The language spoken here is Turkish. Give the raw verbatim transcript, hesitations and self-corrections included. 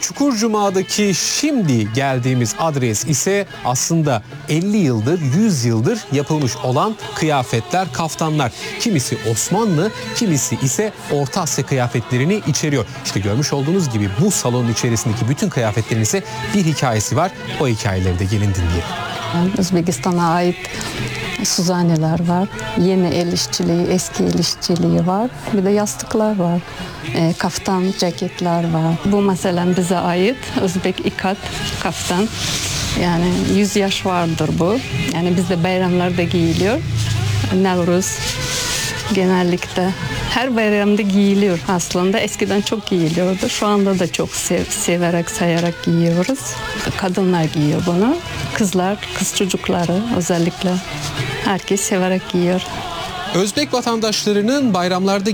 Çukurcuma'daki şimdi geldiğimiz adres ise aslında elli yıldır, yüz yıldır yapılmış olan kıyafetler, kaftanlar. Kimisi Osmanlı, kimisi ise Orta Asya kıyafetlerini içeriyor. İşte görmüş olduğunuz gibi bu salonun içerisindeki bütün kıyafetlerin ise bir hikayesi var. O hikayeleri de gelin dinleyelim. Özbekistan'a ait Suzaniler var. Yeni el işçiliği, eski el işçiliği var. Bir de yastıklar var. E, kaftan, ceketler var. Bu mesela bize ait Özbek ikat kaftan. Yani yüz yaş vardır bu. Yani bizde bayramlarda giyiliyor. Nevruz genellikle her bayramda giyiliyor aslında. Eskiden çok giyiliyordu. Şu anda da çok sev, severek, sayarak giyiyoruz. Kadınlar giyiyor bunu. Kızlar, kız çocukları özellikle herkes severek giyiyor. Özbek vatandaşlarının bayramlarda